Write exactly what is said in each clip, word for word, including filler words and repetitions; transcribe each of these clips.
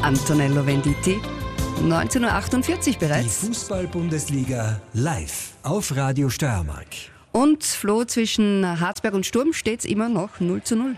Antonello Venditti. neunzehn Uhr achtundvierzig bereits. Die Fußball-Bundesliga live auf Radio Steiermark. Und Flo, zwischen Harzberg und Sturm steht es immer noch null zu null.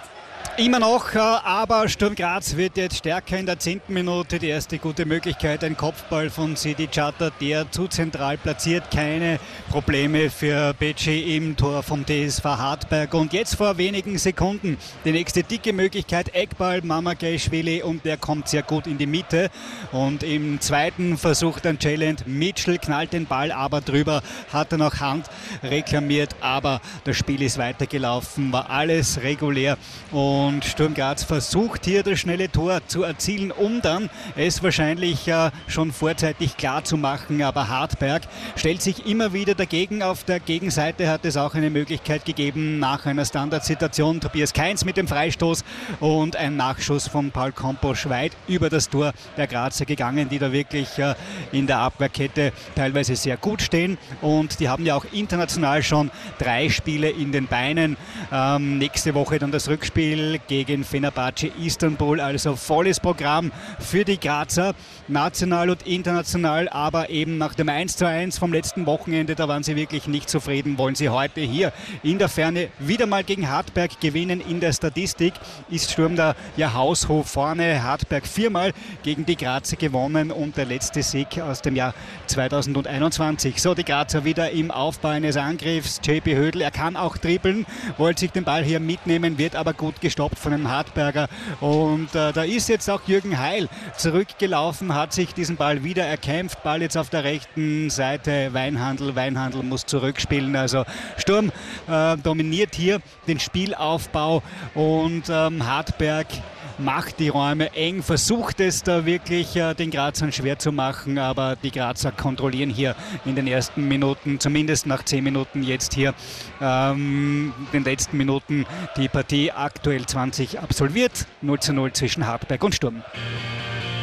Immer noch, aber Sturm Graz wird jetzt stärker in der zehnten Minute. Die erste gute Möglichkeit, ein Kopfball von Sidi Chatter, der zu zentral platziert. Keine Probleme für Becci im Tor vom T S V Hartberg. Und jetzt vor wenigen Sekunden die nächste dicke Möglichkeit, Eckball Mamagashvili, und der kommt sehr gut in die Mitte. Und im zweiten Versuch dann Challenge Mitchell, knallt den Ball aber drüber, hat er noch Hand reklamiert, aber das Spiel ist weitergelaufen, war alles regulär. Und Und Sturm Graz versucht hier das schnelle Tor zu erzielen, um dann es wahrscheinlich äh, schon vorzeitig klar zu machen. Aber Hartberg stellt sich immer wieder dagegen. Auf der Gegenseite hat es auch eine Möglichkeit gegeben nach einer Standardsituation. Tobias Kainz mit dem Freistoß und ein Nachschuss von Paul Komposch weit über das Tor der Grazer gegangen, die da wirklich äh, in der Abwehrkette teilweise sehr gut stehen. Und die haben ja auch international schon drei Spiele in den Beinen. Ähm, nächste Woche dann das Rückspiel gegen Fenerbahce Istanbul, also volles Programm für die Grazer, national und international, aber eben nach dem eins zu eins vom letzten Wochenende, da waren sie wirklich nicht zufrieden, wollen sie heute hier in der Ferne wieder mal gegen Hartberg gewinnen. In der Statistik ist Sturm da ja haushoch vorne, Hartberg viermal gegen die Grazer gewonnen und der letzte Sieg aus dem Jahr zweitausendeinundzwanzig. So, die Grazer wieder im Aufbau eines Angriffs, J P Hödl, er kann auch dribbeln, wollte sich den Ball hier mitnehmen, wird aber gut gestoppt von einem Hartberger. Und äh, da ist jetzt auch Jürgen Heil zurückgelaufen, hat sich diesen Ball wieder erkämpft. Ball jetzt auf der rechten Seite, Weinhandel. Weinhandel muss zurückspielen. Also Sturm äh, dominiert hier den Spielaufbau und ähm, Hartberg macht die Räume eng, versucht es da wirklich äh, den Grazern schwer zu machen, aber die Grazer kontrollieren hier in den ersten Minuten, zumindest nach zehn Minuten jetzt hier, ähm, den letzten Minuten die Partie, aktuell zwanzig absolviert, null zu null zwischen Hartberg und Sturm.